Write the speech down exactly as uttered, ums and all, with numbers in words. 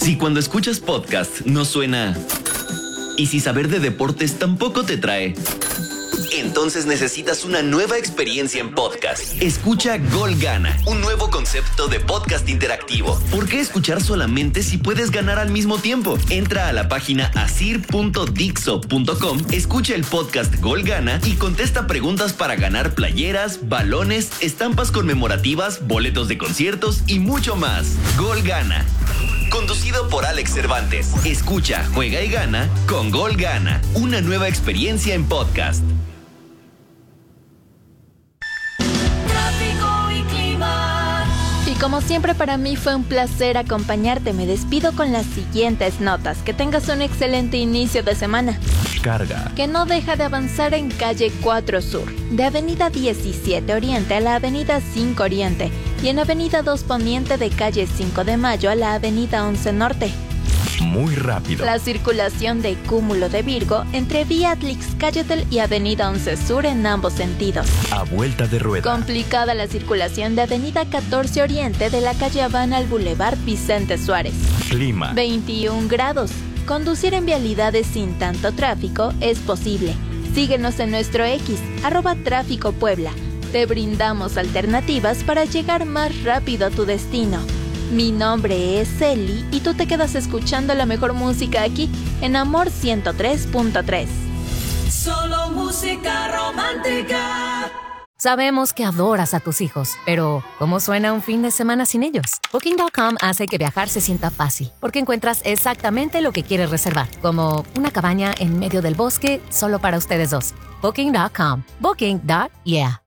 Si cuando escuchas podcast no suena... Y si saber de deportes tampoco te trae... Entonces necesitas una nueva experiencia en podcast. Escucha Gol Gana, un nuevo concepto de podcast interactivo. ¿Por qué escuchar solamente si puedes ganar al mismo tiempo? Entra a la página asir punto dixo punto com, escucha el podcast Gol Gana y contesta preguntas para ganar playeras, balones, estampas conmemorativas, boletos de conciertos y mucho más. Gol Gana. Conducido por Alex Cervantes. Escucha, juega y gana con Gol Gana. Una nueva experiencia en podcast. Y como siempre para mí fue un placer acompañarte. Me despido con las siguientes notas. Que tengas un excelente inicio de semana. Carga. Que no deja de avanzar en calle cuatro Sur, de avenida diecisiete Oriente a la avenida cinco Oriente y en avenida dos Poniente de calle cinco de Mayo a la avenida once Norte. Muy rápido. La circulación de Cúmulo de Virgo entre vía Atlix-Cayetel y avenida once Sur en ambos sentidos. A vuelta de rueda. Complicada la circulación de avenida catorce Oriente de la calle Habana al Boulevard Vicente Suárez. Clima. veintiún grados. Conducir en vialidades sin tanto tráfico es posible. Síguenos en nuestro X, arroba Tráfico Puebla. Te brindamos alternativas para llegar más rápido a tu destino. Mi nombre es Eli y tú te quedas escuchando la mejor música aquí en Amor ciento tres punto tres. Solo música romántica. Sabemos que adoras a tus hijos, pero ¿cómo suena un fin de semana sin ellos? Booking punto com hace que viajar se sienta fácil, porque encuentras exactamente lo que quieres reservar, como una cabaña en medio del bosque solo para ustedes dos. Booking punto com. Booking. Yeah.